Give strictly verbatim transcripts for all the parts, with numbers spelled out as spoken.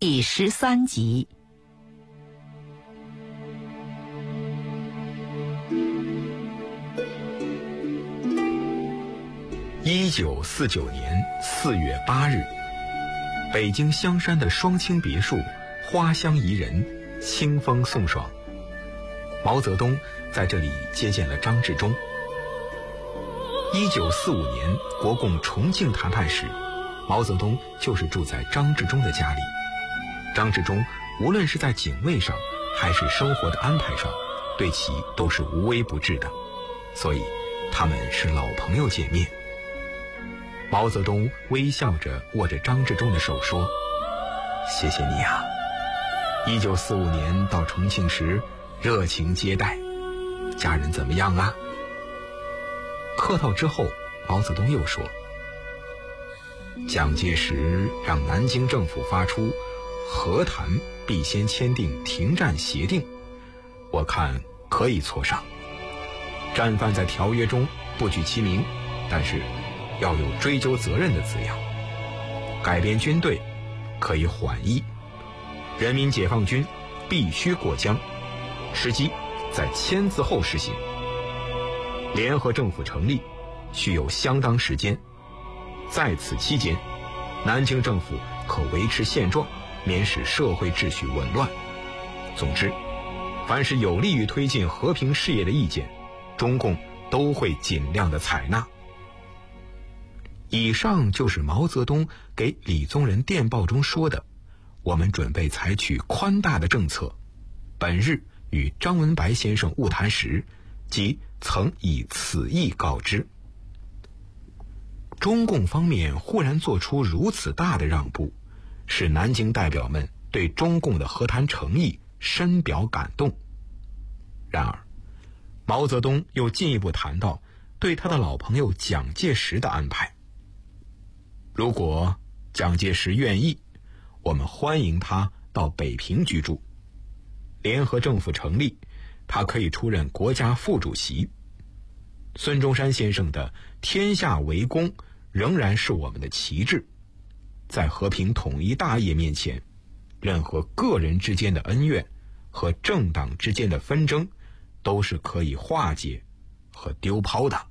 第十三集。 一九四九年四月八日，北京香山的双清别墅花香宜人，清风送爽。毛泽东在这里接见了张治中。一九四五年国共重庆谈判时，毛泽东就是住在张治中的家里。张治中无论是在警卫上还是生活的安排上，对其都是无微不至的，所以他们是老朋友见面。毛泽东微笑着握着张治中的手说：“谢谢你啊，一九四五年到重庆时热情接待，家人怎么样啊？”客套之后，毛泽东又说：“蒋介石让南京政府发出和谈必先签订停战协定，我看可以磋商。战犯在条约中不举其名，但是要有追究责任的字样。改编军队可以缓一，人民解放军必须过江，时机在签字后实行。联合政府成立需有相当时间，在此期间，南京政府可维持现状，免使社会秩序紊乱。总之，凡是有利于推进和平事业的意见，中共都会尽量的采纳。”以上就是毛泽东给李宗仁电报中说的：“我们准备采取宽大的政策，本日与张文白先生晤谈时，即曾以此意告知。”中共方面忽然做出如此大的让步，使南京代表们对中共的和谈诚意深表感动。然而，毛泽东又进一步谈到对他的老朋友蒋介石的安排。如果蒋介石愿意，我们欢迎他到北平居住。联合政府成立，他可以出任国家副主席。孙中山先生的天下为公仍然是我们的旗帜。在和平统一大业面前，任何个人之间的恩怨和政党之间的纷争都是可以化解和丢抛的。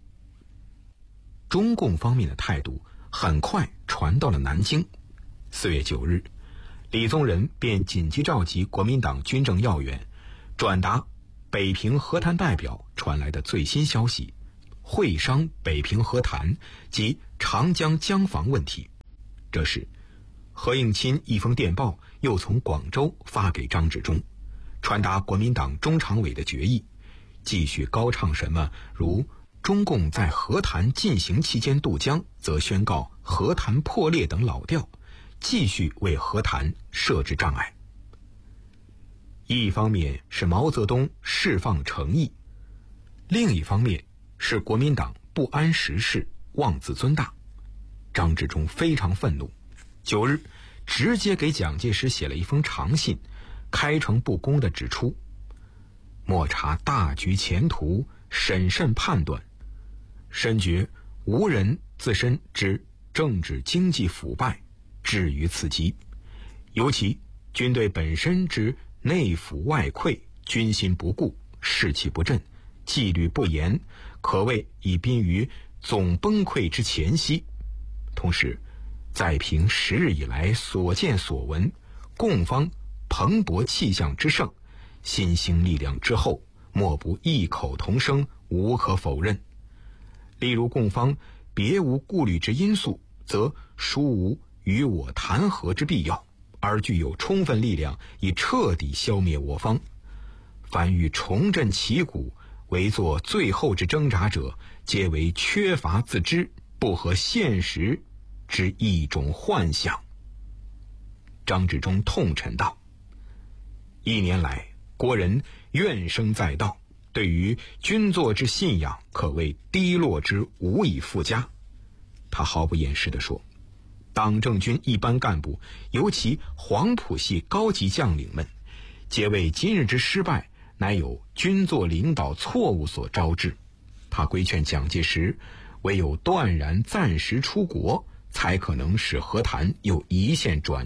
中共方面的态度很快传到了南京。四月九日，李宗仁便紧急召集国民党军政要员，转达北平和谈代表传来的最新消息，会商北平和谈及长江江防问题。这时，何应钦一封电报又从广州发给张治中，传达国民党中常委的决议，继续高唱什么如中共在和谈进行期间渡江，则宣告和谈破裂等老调，继续为和谈设置障碍。一方面是毛泽东释放诚意，另一方面是国民党不谙时事，妄自尊大。张治中非常愤怒，九日直接给蒋介石写了一封长信，开诚布公地指出：莫察大局前途，审慎判断，深觉无人自身之政治经济腐败至于此极，尤其军队本身之内腐外溃，军心不固，士气不振，纪律不严，可谓已濒于总崩溃之前夕。同时，再凭十日以来所见所闻，共方蓬勃气象之盛，新兴力量之后，莫不异口同声，无可否认。例如共方别无顾虑之因素，则殊无与我谈和之必要，而具有充分力量以彻底消灭我方。凡欲重振旗鼓，为作最后之挣扎者，皆为缺乏自知，不合现实之一种幻想。张治中痛陈道：一年来，国人怨声载道，对于军作之信仰可谓低落之无以复加。他毫不掩饰地说，党政军一般干部，尤其黄埔系高级将领们，皆为今日之失败乃有军作领导错误所招致。他规劝蒋介石，唯有断然暂时出国，才可能使和谈有一线转机，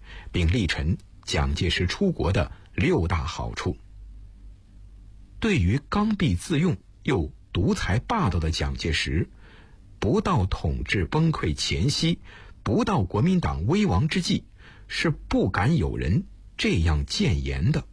并力陈蒋介石出国的六大好处。对于刚愎自用又独裁霸道的蒋介石，不到统治崩溃前夕，不到国民党危亡之际，是不敢有人这样谏言的。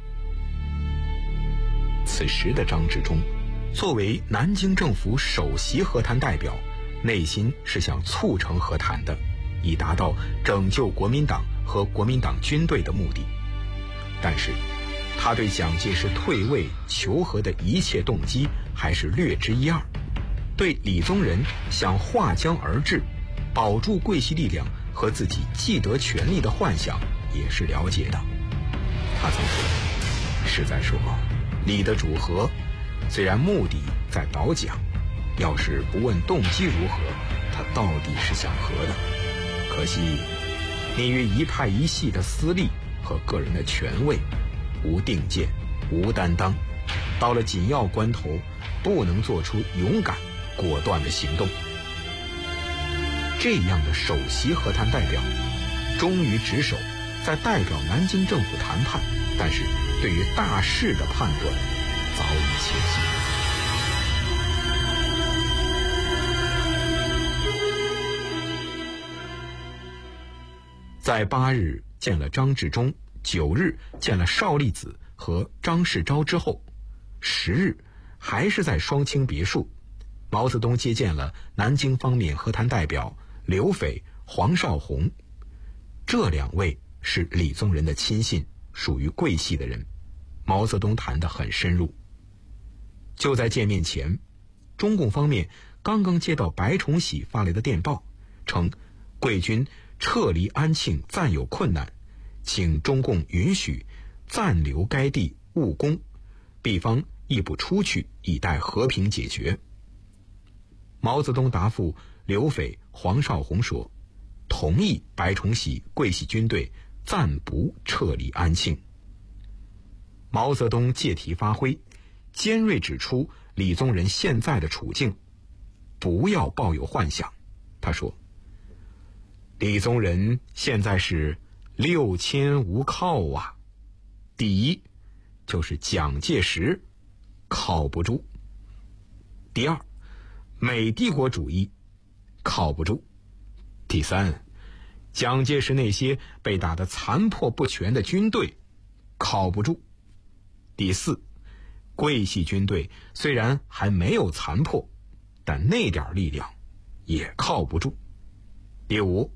此时的张治中作为南京政府首席和谈代表，内心是想促成和谈的，以达到拯救国民党和国民党军队的目的。但是他对蒋介石退位求和的一切动机还是略知一二，对李宗仁想划江而治，保住桂系力量和自己既得权力的幻想也是了解的。他曾说，是在说李的主和虽然目的在保蒋，要是不问动机如何，他到底是想和的。可惜你于一派一系的私利和个人的权位，无定见，无担当，到了紧要关头不能做出勇敢果断的行动。这样的首席和谈代表忠于职守，在代表南京政府谈判，但是对于大势的判断早已清晰。在八日见了张治中，九日见了邵力子和张世钊之后，十日还是在双清别墅，毛泽东接见了南京方面和谈代表刘斐、黄绍竑。这两位是李宗仁的亲信，属于桂系的人，毛泽东谈得很深入。就在见面前，中共方面刚刚接到白崇禧发来的电报，称桂军撤离安庆暂有困难，请中共允许暂留该地务工，彼方亦不出去，以待和平解决。毛泽东答复刘斐、黄绍竑说，同意白崇禧桂系军队暂不撤离安庆。毛泽东借题发挥，尖锐指出李宗仁现在的处境，不要抱有幻想。他说，李宗仁现在是六亲无靠啊。第一，就是蒋介石靠不住；第二，美帝国主义靠不住；第三，蒋介石那些被打得残破不全的军队靠不住；第四，桂系军队虽然还没有残破，但那点力量也靠不住；第五，